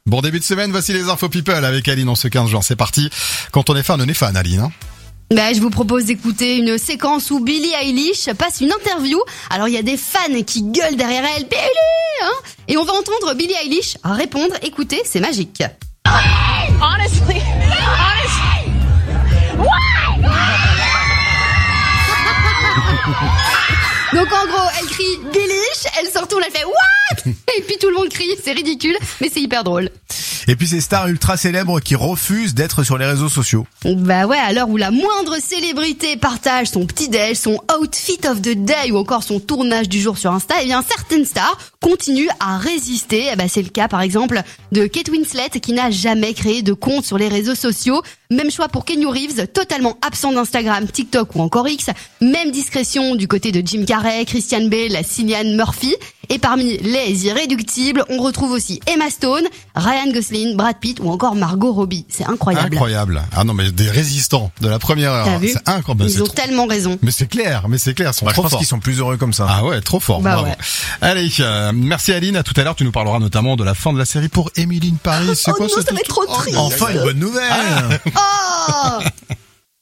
Bon début de semaine, voici les infos people avec Aline en ce 15 juin. C'est parti. Quand on est fan, on est fan, Aline. Hein. Je vous propose d'écouter une séquence où Billie Eilish passe une interview. Alors il y a des fans qui gueulent derrière elle, Billie, hein, et on va entendre Billie Eilish répondre. Écoutez, c'est magique. Honestly. Donc en gros, elle crie Billish, elle se retourne, elle fait what? Et puis tout le monde crie, c'est ridicule, mais c'est hyper drôle. Et puis ces stars ultra célèbres qui refusent d'être sur les réseaux sociaux. Bah ouais, à l'heure où la moindre célébrité partage son petit-déj, son outfit of the day ou encore son tournage du jour sur Insta, eh bien certaines stars continuent à résister. C'est le cas par exemple de Kate Winslet qui n'a jamais créé de compte sur les réseaux sociaux. Même choix pour Keanu Reeves, totalement absent d'Instagram, TikTok ou encore X. Même discrétion du côté de Jim Carrey, Christian Bale, Cillian Murphy. Et parmi les irréductibles, on retrouve aussi Emma Stone, Ryan Gosling, Brad Pitt ou encore Margot Robbie. C'est incroyable. Incroyable. Ah non, mais des résistants de la première heure. T'as vu ? C'est incroyable. Ils ont tellement raison. Mais c'est clair, ils sont trop je pense forts. qu'ils sont plus heureux comme ça. Ah ouais, trop fort. Bah bravo. ouais. Allez, merci Aline. À tout à l'heure, tu nous parleras notamment de la fin de la série pour Emily in Paris. C'est Oh quoi non, ce ça va truc être trop triste. Enfin une bonne nouvelle. Oh